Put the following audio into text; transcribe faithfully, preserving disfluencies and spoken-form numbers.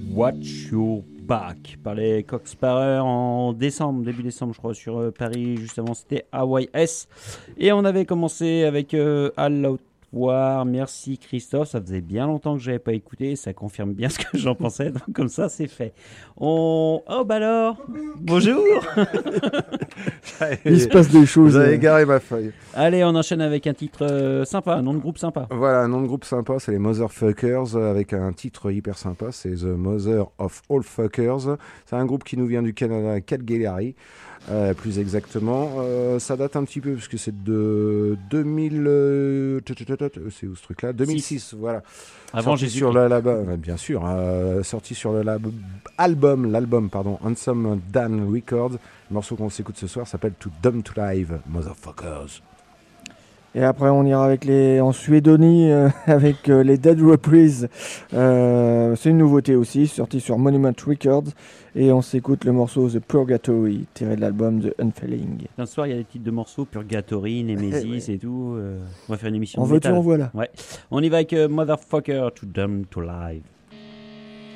Watch Your Back par les Cock Sparrer en décembre, début décembre je crois, sur euh, Paris. Juste avant c'était A Y S et on avait commencé avec euh, All Out War. Merci Christophe, ça faisait bien longtemps que je n'avais pas écouté, ça confirme bien ce que j'en pensais, donc comme ça c'est fait. On... Oh bah alors, bonjour. Il se passe des choses. Vous avez égaré ma feuille. Allez, on enchaîne avec un titre euh, sympa, un nom de groupe sympa. Voilà, un nom de groupe sympa, c'est les Motherfuckers, euh, avec un titre hyper sympa, c'est The Mother of All Fuckers. C'est un groupe qui nous vient du Canada, Calgary, euh, plus exactement. Euh, ça date un petit peu, parce que c'est de deux mille... Euh, c'est où ce truc-là deux mille six, voilà. Avant sorti sur le lab, bien sûr, euh, sorti sur le lab, album, l'album, pardon, Handsome Dan Records. Le morceau qu'on s'écoute ce soir s'appelle Too Dumb to Live, Motherfuckers. Et après, on ira avec les en Suédonie euh, avec euh, les Dead Reprise. Euh, c'est une nouveauté aussi, sorti sur Monument Records. Et on s'écoute le morceau The Purgatory, tiré de l'album The Unfailing. Ce soir, il y a des titres de morceaux, Purgatory, Nemesis et tout. Euh, on va faire une émission. En veux-tu, en voilà. Ouais. On y va avec euh, Motherfucker, Too Dumb to Live.